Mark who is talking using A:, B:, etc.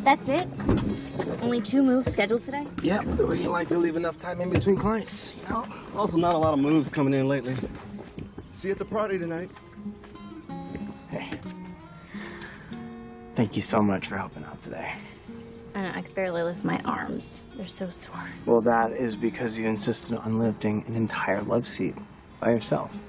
A: That's it? Only 2 moves scheduled today?
B: Yep, we like to leave enough time in between clients, you know?
C: Also, not a lot of moves coming in lately. See you at the party tonight.
D: Hey. Thank you so much for helping out today.
A: I know, I could barely lift my arms. They're so sore.
D: Well, that is because you insisted on lifting an entire love seat by yourself.